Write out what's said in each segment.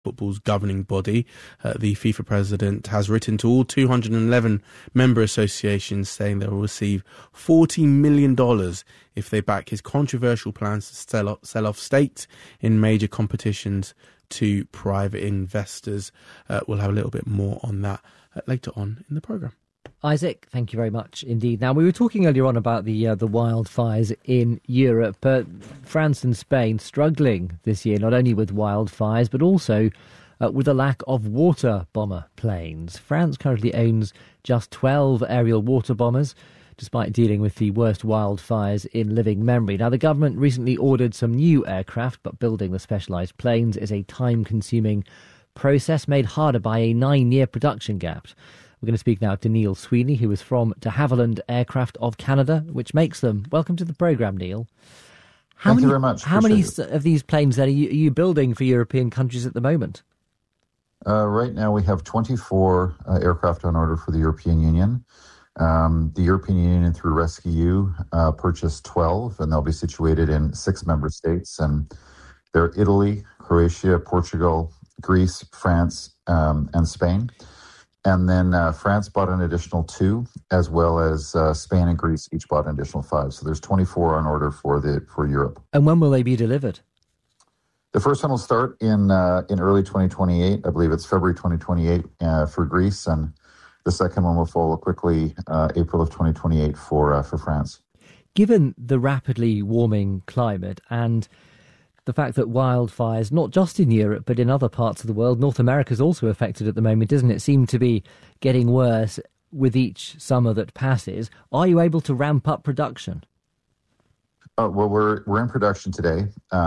football's governing body. The FIFA president has written to all 211 member associations saying they will receive $40 million if they back his controversial plans to sell off stakes in major competitions to private investors. We'll have a little bit more on that later on in the programme. Isaac, thank you very much indeed. Now, we were talking earlier on about the wildfires in Europe, but France and Spain struggling this year, not only with wildfires, but also with a lack of water bomber planes. France currently owns just 12 aerial water bombers, despite dealing with the worst wildfires in living memory. Now, the government recently ordered some new aircraft, but building the specialised planes is a time-consuming process made harder by a 9-year production gap. We're going to speak now to Neil Sweeney, who is from de Havilland Aircraft of Canada, which makes them. Welcome to the programme, Neil. Thank you very much. How many of these planes then are you building for European countries at the moment? Right now we have 24 aircraft on order for the European Union. The European Union, through RescueU, purchased 12, and they'll be situated in 6 member states. And they're Italy, Croatia, Portugal, Greece, France, and Spain. And then France bought an additional 2, as well as Spain and Greece each bought an additional 5. So there's 24 on order for Europe. And when will they be delivered? The first one will start in early 2028. I believe it's February 2028 for Greece, and the second one will follow quickly April of 2028 for France. Given the rapidly warming climate and the fact that wildfires, not just in Europe, but in other parts of the world, North America is also affected at the moment, isn't it? Seem to be getting worse with each summer that passes. Are you able to ramp up production? Well, we're in production today.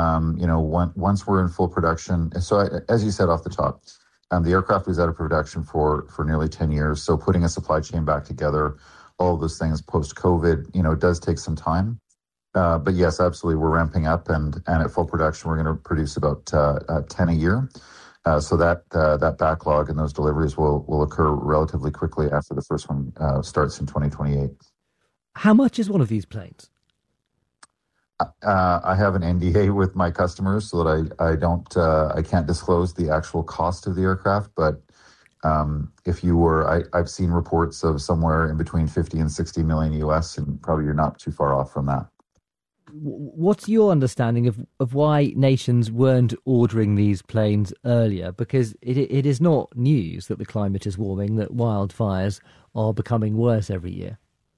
Once we're in full production, so as you said off the top, the aircraft was out of production for nearly 10 years. So putting a supply chain back together, all of those things post-COVID, it does take some time. But yes, absolutely, we're ramping up, and at full production, we're going to produce about 10 a year. So that backlog and those deliveries will occur relatively quickly after the first one starts in 2028. How much is one of these planes? I have an NDA with my customers, so that I can't disclose the actual cost of the aircraft. But I've seen reports of somewhere in between 50 and 60 million US, and probably you're not too far off from that. What's your understanding of why nations weren't ordering these planes earlier? Because it is not news that the climate is warming, that wildfires are becoming worse every year.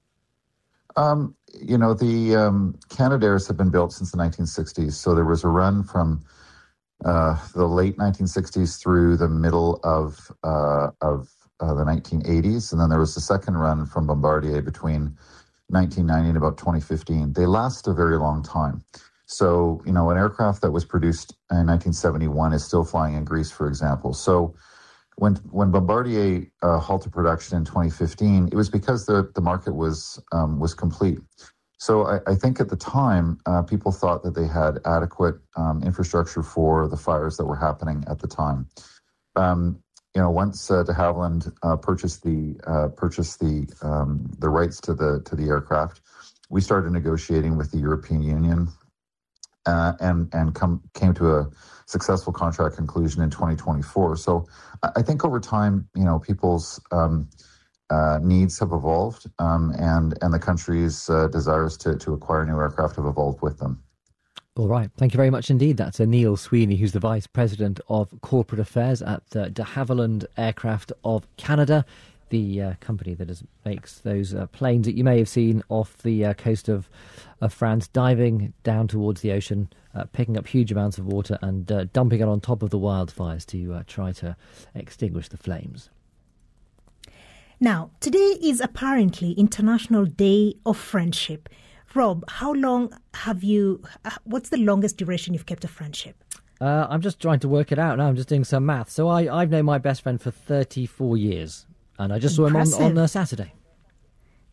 The Canadairs have been built since the 1960s. So there was a run from the late 1960s through the middle of the 1980s. And then there was the second run from Bombardier between 1990 and about 2015. They last a very long time. So, an aircraft that was produced in 1971 is still flying in Greece, for example. So when Bombardier halted production in 2015, it was because the market was complete. So I think at the time, people thought that they had adequate infrastructure for the fires that were happening at the time. Once de Havilland purchased the rights to the aircraft, we started negotiating with the European Union and came to a successful contract conclusion in 2024. So I think over time, people's needs have evolved, and the country's desires to acquire new aircraft have evolved with them. All right. Thank you very much indeed. That's Neil Sweeney, who's the Vice President of Corporate Affairs at de Havilland Aircraft of Canada, the company that makes those planes that you may have seen off the coast of France, diving down towards the ocean, picking up huge amounts of water and dumping it on top of the wildfires to try to extinguish the flames. Now, today is apparently International Day of Friendship. Rob, how long what's the longest duration you've kept a friendship? I'm just trying to work it out now. I'm just doing some math. So I've known my best friend for 34 years, and I just saw him on Saturday.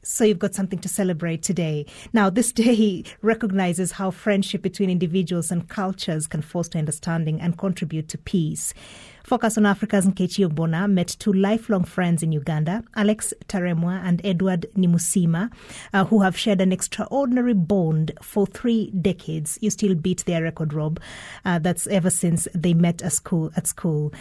So you've got something to celebrate today. Now, this day recognizes how friendship between individuals and cultures can foster understanding and contribute to peace. Focus on Africa's Nkechi Ogbonna met two lifelong friends in Uganda, Alex Taremwa and Edward Nimusima, who have shared an extraordinary bond for 3 decades. You still beat their record, Rob. That's ever since they met at school.